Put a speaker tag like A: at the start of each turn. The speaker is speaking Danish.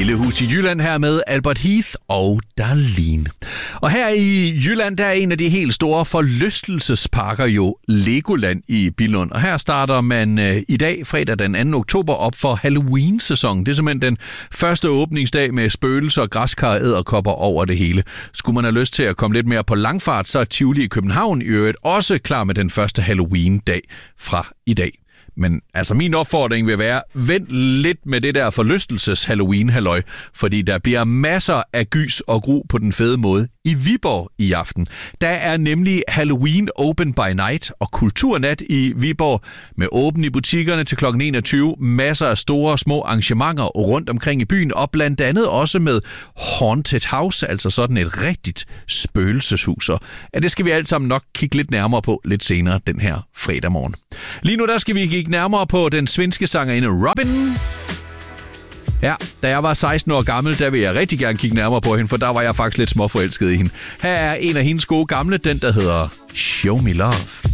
A: Lille Hus i Jylland her med Albert Heath og Darlene. Og her i Jylland, der er en af de helt store forlystelsesparker jo Legoland i Billund. Og her starter man i dag, fredag den 2. oktober, op for Halloween-sæsonen. Det er simpelthen den første åbningsdag med spøgelser, græskar og edderkopper over det hele. Skulle man have lyst til at komme lidt mere på langfart, så er Tivoli i København i øvrigt også klar med den første Halloween-dag fra i dag. Men altså min opfordring vil være, vent lidt med det der forlystelses-Halloween-halløj, fordi der bliver masser af gys og gru på den fede måde i Viborg i aften. Der er nemlig Halloween Open by Night og Kulturnat i Viborg med åben i butikkerne til kl. 21. Masser af store og små arrangementer rundt omkring i byen, og blandt andet også med Haunted House, altså sådan et rigtigt spøgelseshus. Ja, det skal vi alt sammen nok kigge lidt nærmere på lidt senere den her fredag morgen. Lige nu der skal vi kigge nærmere på den svenske sangerinde Robin. Ja, da jeg var 16 år gammel, der vil jeg rigtig gerne kigge nærmere på hende, for der var jeg faktisk lidt småforelsket i hende. Her er en af hendes gode gamle, den der hedder Show Me Love.